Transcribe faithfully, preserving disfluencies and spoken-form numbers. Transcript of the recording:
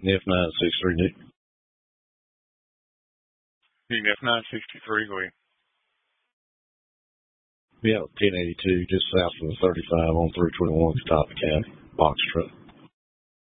F nine sixty-three, Nick. F nine sixty-three, go ahead. Yeah, ten eighty-two, just south of the thirty-five on three twenty-one, Catawba County, box truck.